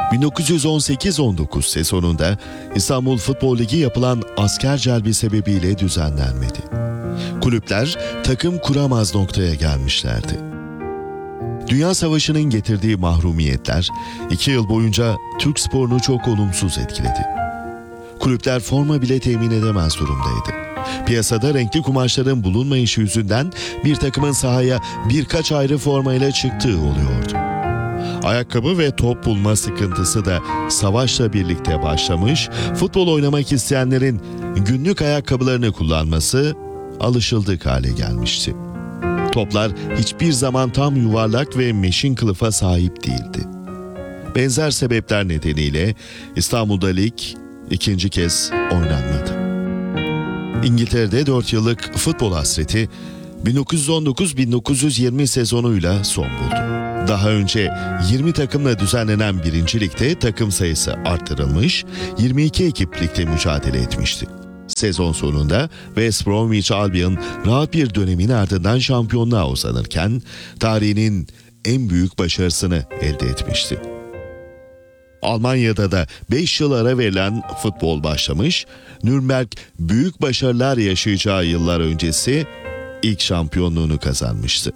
1918-19 sezonunda İstanbul Futbol Ligi yapılan asker celbi sebebiyle düzenlenmedi. Kulüpler takım kuramaz noktaya gelmişlerdi. Dünya Savaşı'nın getirdiği mahrumiyetler 2 yıl boyunca Türk sporunu çok olumsuz etkiledi. Kulüpler forma bile temin edemez durumdaydı. Piyasada renkli kumaşların bulunmayışı yüzünden bir takımın sahaya birkaç ayrı formayla çıktığı oluyordu. Ayakkabı ve top bulma sıkıntısı da savaşla birlikte başlamış, futbol oynamak isteyenlerin günlük ayakkabılarını kullanması alışıldık hale gelmişti. Toplar hiçbir zaman tam yuvarlak ve meşin kılıfa sahip değildi. Benzer sebepler nedeniyle İstanbul'da lig ikinci kez oynanmadı. İngiltere'de 4 yıllık futbol hasreti 1919-1920 sezonuyla son buldu. Daha önce 20 takımla düzenlenen 1. Lig'de takım sayısı arttırılmış, 22 ekip ligde mücadele etmişti. Sezon sonunda West Bromwich Albion rahat bir dönemin ardından şampiyonluğa uzanırken tarihinin en büyük başarısını elde etmişti. Almanya'da da 5 yıl ara verilen futbol başlamış, Nürnberg büyük başarılar yaşayacağı yıllar öncesi ilk şampiyonluğunu kazanmıştı.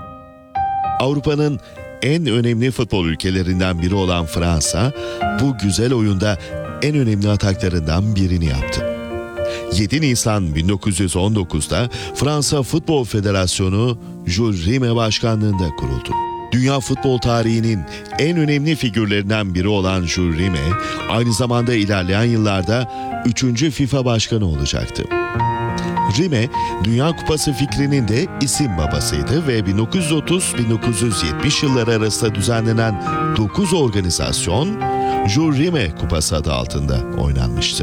Avrupa'nın en önemli futbol ülkelerinden biri olan Fransa, bu güzel oyunda en önemli ataklarından birini yaptı. 7 Nisan 1919'da Fransa Futbol Federasyonu Jules Rimet başkanlığında kuruldu. Dünya futbol tarihinin en önemli figürlerinden biri olan Jules Rimet, aynı zamanda ilerleyen yıllarda 3. FIFA başkanı olacaktı. Rimet, Dünya Kupası fikrinin de isim babasıydı ve 1930-1970 yılları arasında düzenlenen 9 organizasyon Jules Rimet Kupası adı altında oynanmıştı.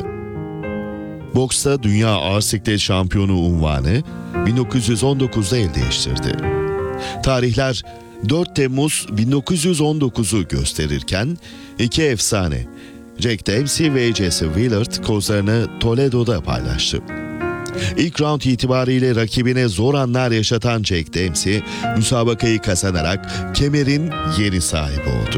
Boksta Dünya Ağır Siklet Şampiyonu unvanı 1919'da el değiştirdi. Tarihler 4 Temmuz 1919'u gösterirken iki efsane Jack Dempsey ve Jesse Willard kozlarını Toledo'da paylaştı. İlk round itibariyle rakibine zor anlar yaşatan Jack Dempsey, müsabakayı kazanarak kemerin yeni sahibi oldu.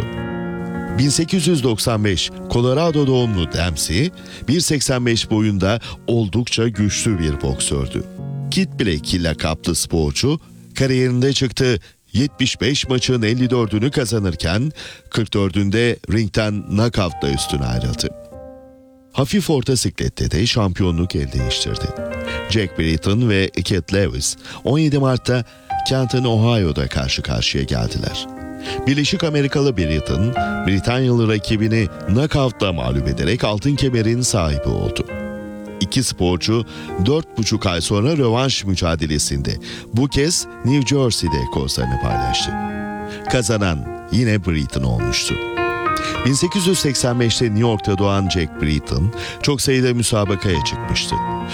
1895 Colorado doğumlu Dempsey, 1.85 boyunda oldukça güçlü bir boksördü. Kid Black lakaplı sporcu, kariyerinde çıktığı 75 maçın 54'ünü kazanırken 44'ünde ringten knockout'la üstüne ayrıldı. Hafif orta siklette de şampiyonluk el değiştirdi. Jack Britton ve Keith Lewis 17 Mart'ta Canton, Ohio'da karşı karşıya geldiler. Birleşik Amerikalı Britton, Britanyalı rakibini knockout'la mağlup ederek altın kemerin sahibi oldu. İki sporcu 4,5 ay sonra rövanş mücadelesinde bu kez New Jersey'de kozlarını paylaştı. Kazanan yine Britton olmuştu. 1885'te New York'ta doğan Jack Britton çok sayıda müsabakaya çıkmıştı.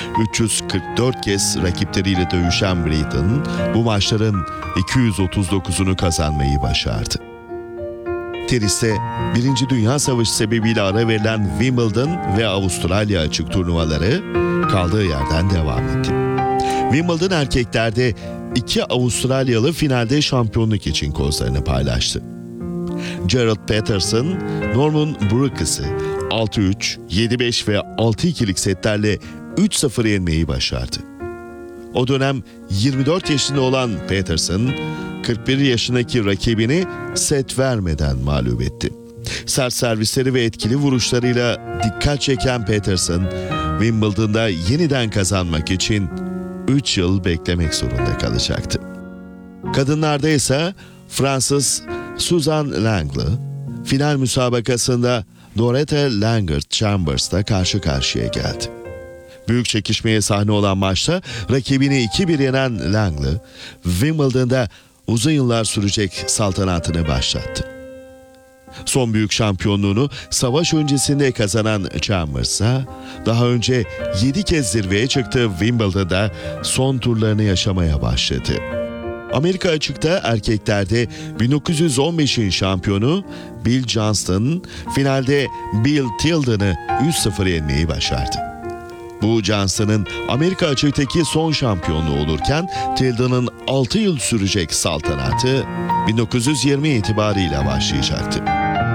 344 kez rakipleriyle dövüşen Britton bu maçların 239'unu kazanmayı başardı. Teniste 1. Dünya Savaşı sebebiyle ara verilen Wimbledon ve Avustralya açık turnuvaları kaldığı yerden devam etti. Wimbledon erkeklerde 2 Avustralyalı finalde şampiyonluk için kozlarını paylaştı. Gerald Peterson, Norman Brookes'ı 6-3, 7-5 ve 6-2'lik setlerle 3-0 yenmeyi başardı. O dönem 24 yaşında olan Peterson, 41 yaşındaki rakibini set vermeden mağlup etti. Sert servisleri ve etkili vuruşlarıyla dikkat çeken Peterson, Wimbledon'da yeniden kazanmak için 3 yıl beklemek zorunda kalacaktı. Kadınlarda ise Fransız Suzanne Langley, final müsabakasında Dorothy Langert-Chambers'la karşı karşıya geldi. Büyük çekişmeye sahne olan maçta rakibini 2-1 yenen Langley, Wimbledon'da uzun yıllar sürecek saltanatını başlattı. Son büyük şampiyonluğunu savaş öncesinde kazanan Chambers'a daha önce 7 kez zirveye çıktığı Wimbledon'da son turlarını yaşamaya başladı. Amerika açıkta erkeklerde 1915'in şampiyonu Bill Johnston finalde Bill Tilden'ı 3-0 yenmeyi başardı. Bu Johnston'ın Amerika açıktaki son şampiyonluğu olurken Tilden'ın 6 yıl sürecek saltanatı 1920 itibariyle başlayacaktı.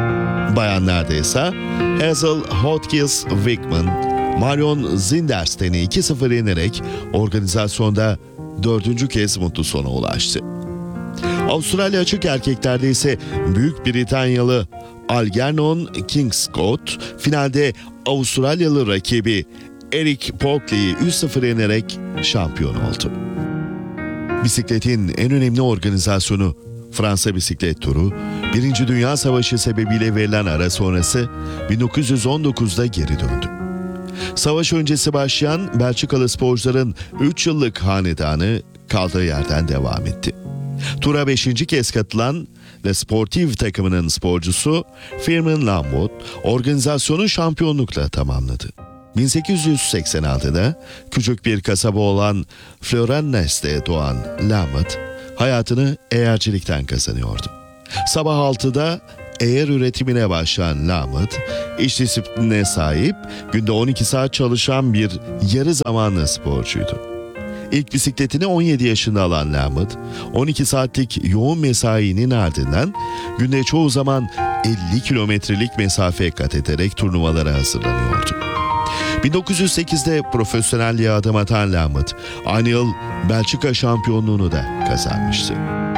Bayanlarda ise Hazel Hotchkiss Wickman, Marion Zindersten'i 2-0 yenerek organizasyonda 4. kez mutlu sona ulaştı. Avustralya açık erkeklerde ise Büyük Britanyalı Algernon Kingscote finalde Avustralyalı rakibi Eric Pockley'i 3-0 yenerek şampiyon oldu. Bisikletin en önemli organizasyonu Fransa Bisiklet Turu, 1. Dünya Savaşı sebebiyle verilen ara sonrası 1919'da geri döndü. Savaş öncesi başlayan Belçikalı sporcuların 3 yıllık hanedanı kaldığı yerden devam etti. Tura 5. kez katılan Le Sportif takımının sporcusu Firmin Lambot organizasyonu şampiyonlukla tamamladı. 1886'da küçük bir kasaba olan Florennes'te doğan Lambot hayatını eğercilikten kazanıyordu. Sabah 6'da eğer üretimine başlayan Lambot, iş disiplinine sahip, günde 12 saat çalışan bir yarı zamanlı sporcuydu. İlk bisikletini 17 yaşında alan Lambot, 12 saatlik yoğun mesainin ardından günde çoğu zaman 50 kilometrelik mesafe kat ederek turnuvalara hazırlanıyordu. 1908'de profesyonelliğe adım atan Lambot, aynı yıl Belçika şampiyonluğunu da kazanmıştı.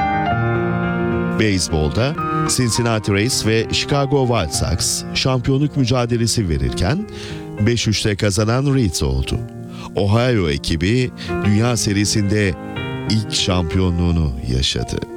Beyzbolda Cincinnati Reds ve Chicago White Sox şampiyonluk mücadelesi verirken 5-3'te kazanan Reds oldu. Ohio ekibi Dünya Serisi'nde ilk şampiyonluğunu yaşadı.